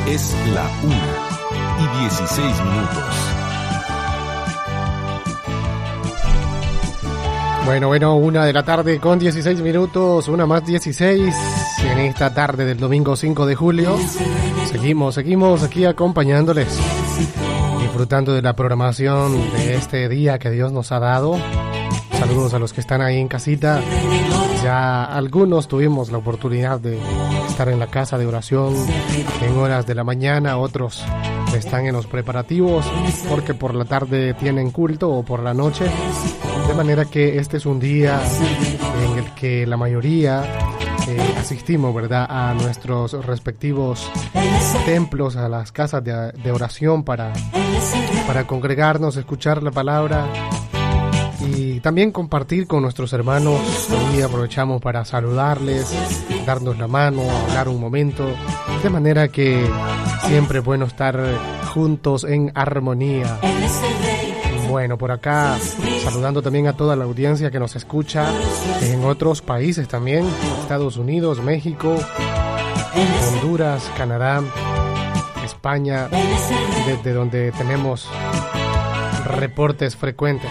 Es la 1:16. Bueno, 1:16, 1:16, en esta tarde del domingo 5 de julio. Seguimos aquí acompañándoles, disfrutando de la programación de este día que Dios nos ha dado. Saludos a los que están ahí en casita. Ya algunos tuvimos la oportunidad de estar en la casa de oración en horas de la mañana, otros están en los preparativos porque por la tarde tienen culto o por la noche. De manera que este es un día en el que la mayoría asistimos, ¿verdad?, a nuestros respectivos templos, a las casas de oración para congregarnos, escuchar la palabra y también compartir con nuestros hermanos. Hoy aprovechamos para saludarles, darnos la mano, hablar un momento, de manera que siempre es bueno estar juntos en armonía. Bueno, por acá saludando también a toda la audiencia que nos escucha en otros países también, Estados Unidos, México, Honduras, Canadá, España, desde donde tenemos reportes frecuentes.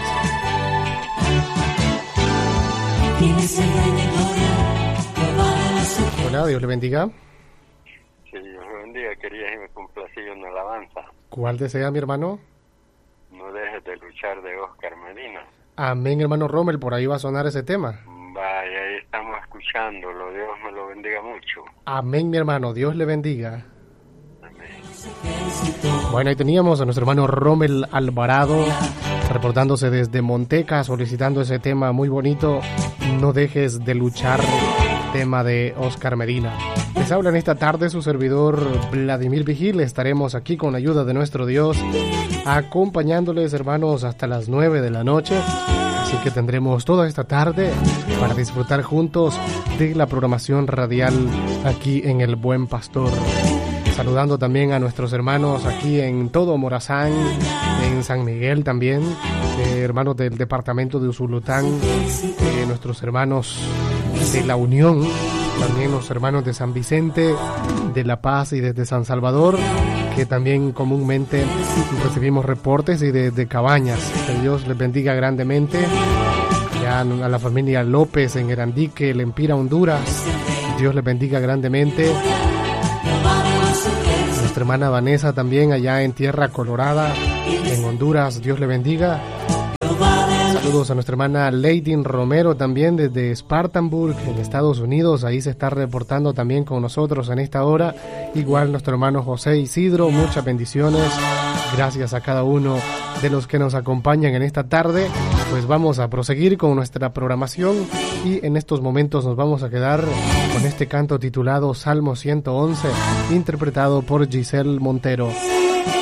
Hola, Dios le bendiga. Sí, Dios le bendiga. Quería que me complaciera una alabanza. ¿Cuál desea, mi hermano? No dejes de luchar, de Oscar Medina. Amén, hermano Rommel, por ahí va a sonar ese tema. Vaya, ahí estamos escuchándolo. Dios me lo bendiga mucho. Amén, mi hermano, Dios le bendiga. Amén. Bueno, ahí teníamos a nuestro hermano Rommel Alvarado reportándose desde Monteca, solicitando ese tema muy bonito, No dejes de luchar, tema de Oscar Medina. Les habla en esta tarde su servidor Vladimir Vigil. Estaremos aquí con la ayuda de nuestro Dios, acompañándoles, hermanos, hasta las 9 de la noche. Así que tendremos toda esta tarde para disfrutar juntos de la programación radial aquí en El Buen Pastor. Saludando también a nuestros hermanos aquí en todo Morazán, en San Miguel también, hermanos del departamento de Usulután, nuestros hermanos de La Unión, también los hermanos de San Vicente, de La Paz y desde San Salvador, que también comúnmente recibimos reportes, y de Cabañas. Que Dios les bendiga grandemente. Ya a la familia López en Erandique, Lempira, Honduras, Dios les bendiga grandemente. Nuestra hermana Vanessa también allá en Tierra Colorada, en Honduras, Dios le bendiga. Saludos a nuestra hermana Leydin Romero también desde Spartanburg, en Estados Unidos. Ahí se está reportando también con nosotros en esta hora. Igual nuestro hermano José Isidro, muchas bendiciones. Gracias a cada uno de los que nos acompañan en esta tarde. Pues vamos a proseguir con nuestra programación y en estos momentos nos vamos a quedar con este canto titulado Salmo 111, interpretado por Giselle Montero.